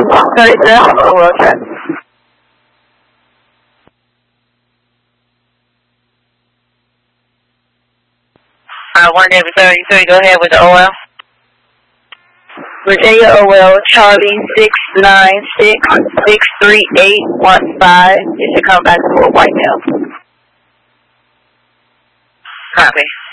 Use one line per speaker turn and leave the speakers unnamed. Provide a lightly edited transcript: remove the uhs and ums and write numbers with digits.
37, OL traffic.
1 David 33, go ahead with the OL.
Virginia OL, Charlie 696-63815. It should come back to a white male.
Copy.